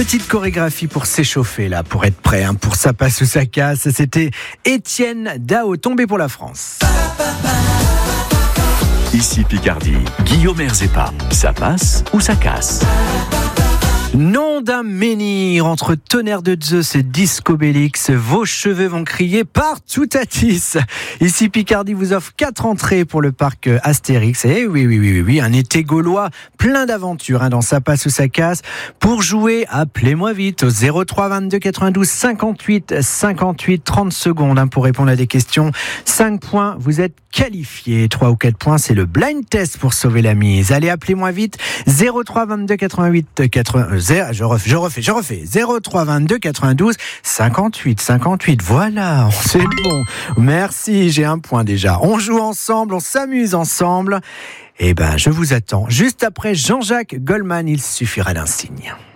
Petite chorégraphie pour s'échauffer là, pour être prêt, pour ça passe ou ça casse. C'était Étienne Dao, tombé pour la France. Ici Picardie, Guillaume Erzepa, ça passe ou ça casse? Nom d'un menhir entre Tonnerre de Zeus et Disco Bélix, vos cheveux vont crier partout à Tis. Ici Picardie vous offre 4 entrées pour le parc Astérix. Et oui, un été gaulois plein d'aventures dans Ça passe ou ça casse. Pour jouer, appelez-moi vite au 03 22 92 58 58, 30 secondes pour répondre à des questions. 5 points, vous êtes qualifiés. 3 ou 4 points, c'est le blind test pour sauver la mise. Allez, appelez-moi vite 03 22 88 80. Je refais. 03 22 92 58 58. Voilà, c'est bon. Merci, j'ai un point déjà. On joue ensemble, on s'amuse ensemble. Je vous attends juste après Jean-Jacques Goldman. Il suffira d'un signe.